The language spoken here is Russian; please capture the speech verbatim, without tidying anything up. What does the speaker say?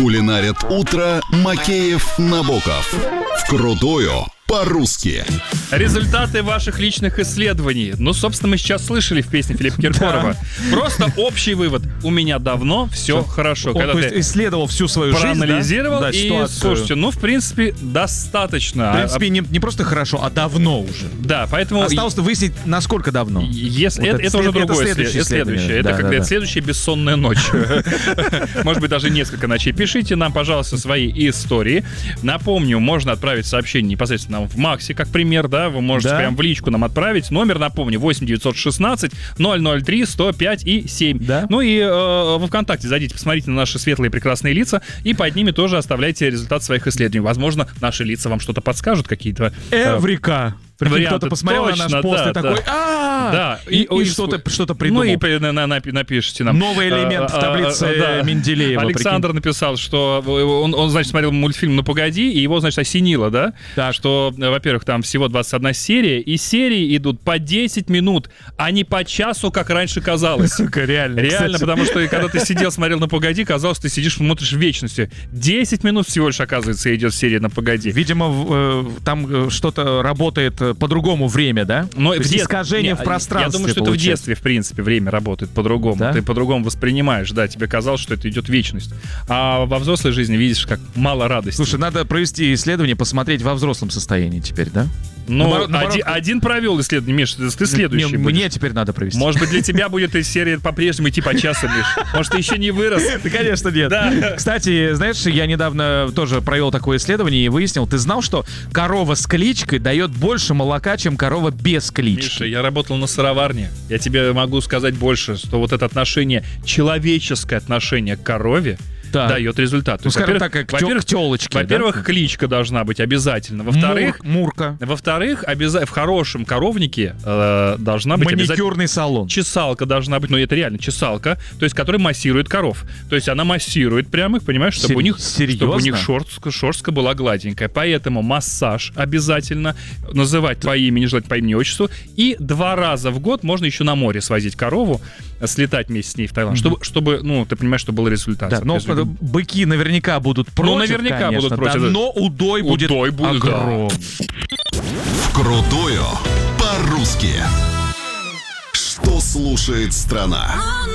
Кулинарят утро Макеев, Набоков. Вкрутую по-русски. Результаты ваших личных исследований. Ну, собственно, мы сейчас слышали в песне Филиппа Киркорова. Да. Просто общий вывод. У меня давно все, все хорошо. Он, Когда то есть, исследовал всю свою жизнь, проанализировал, да? и, Ситуацию. слушайте, ну, в принципе, достаточно. В принципе, не, не просто хорошо, а давно уже. Да, поэтому... Осталось выяснить, насколько давно. Если, вот это, это, это уже это другое. следующее. Это следующее. Это да, когда да, это да. следующая бессонная ночь. Может быть, даже несколько ночей. Пишите нам, пожалуйста, свои истории. Напомню, можно отправить сообщение непосредственно нам в Максе, как пример, да, вы можете да. прям в личку нам отправить. Номер, напомню, восемь девятьсот шестнадцать ноль ноль три сто пять и семь. Да. Ну и э, во ВКонтакте зайдите, посмотрите на наши светлые прекрасные лица, и под ними тоже оставляйте результат своих исследований. Возможно, наши лица вам что-то подскажут, какие-то... Э, Эврика! Прикинь, кто-то посмотрел точно, на наш пост да, и такой, да. а Да. И, И- и и что-то, что-то Ну придумал. и при- на- на- напи- напишите нам. Новый элемент в таблице А, а, да. Менделеева. Александр прикинь. написал, что он, он, значит, смотрел мультфильм «Ну, погоди», и его, значит, осенило, да? Так. Что, во-первых, там всего двадцать одна серия, и серии идут по десять минут, а не по часу, как раньше казалось. Сука, реально. Реально, Кстати, потому что когда ты сидел, смотрел «Ну, погоди», казалось, ты сидишь, смотришь в вечности. десять минут всего лишь, оказывается, идет серия «Ну, погоди». видимо, в, э, там э, что-то работает э, по-другому время, да? Но То есть в дет- искажение Не, в пространстве. Я думаю, что получается. это в детстве, в принципе, время работает по-другому. Да? Ты по-другому воспринимаешь, да, тебе казалось, что это идет вечность. А во взрослой жизни видишь, как мало радости. Слушай, надо провести исследование, посмотреть во взрослом состоянии теперь, да? ну, наоборот- наоборот- один, один провел исследование, Миш, ты ты следующий Не, будешь. мне теперь надо провести. Может быть, для тебя будет из серии по-прежнему идти по часу, Миш. Может, ты еще не вырос. Да, конечно, нет. Да. Кстати, знаешь, я недавно тоже провел такое исследование и выяснил, ты знал, что корова с кличкой дает больше молока, чем корова без клички? Миша, я работал на сыроварне. Я тебе могу сказать больше, что вот это отношение, человеческое отношение к корове, Так. дает результат. То Ну, есть, скажем во-первых, так, как тё- во-первых, к тёлочке, Во-первых, да? кличка должна быть обязательно. Во-вторых, Мур- Мурка. во-вторых, обяза- в хорошем коровнике э, должна быть обязательно Маникюрный салон. чесалка должна быть, ну это реально чесалка, то есть которая массирует коров. То есть она массирует прямо их, понимаешь, чтобы Сер- у них, серьезно? чтобы у них шерстка, шерстка была гладенькая. Поэтому массаж обязательно, называть по имени, желательно по имени отчеству. И два раза в год можно еще на море свозить корову, слетать вместе с ней в Таиланд, чтобы, чтобы, ну, ты понимаешь, чтобы был результат. Да, но соответственно. быки наверняка будут против, Ну, наверняка конечно, будут против, да, да. но удой будет Удой будет, да. огромный. Вкрутую по-русски. Что слушает страна?